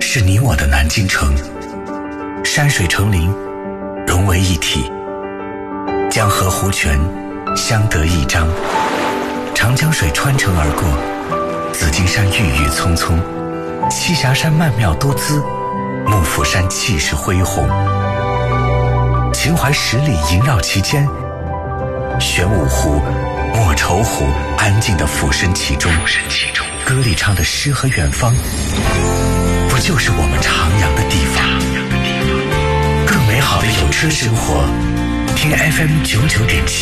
是你我的南京城，山水成林，融为一体，江河湖泉相得益彰，长江水穿城而过，紫金山郁郁葱葱，栖霞山曼妙多姿，幕府山气势恢宏，秦淮十里萦绕其间，玄武湖、莫愁湖安静地俯身其中，歌里唱的诗和远方，不就是我们徜徉的地方？更美好的有车生活，听 FM 99.7。